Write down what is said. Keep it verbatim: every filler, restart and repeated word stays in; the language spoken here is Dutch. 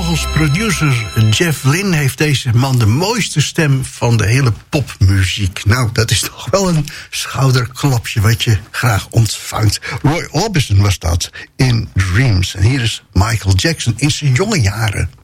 volgens producer Jeff Lynne heeft deze man de mooiste stem van de hele popmuziek. Nou, dat is toch wel een schouderklopje wat je graag ontvangt. Roy Orbison was dat in Dreams. En hier is Michael Jackson in zijn jonge jaren.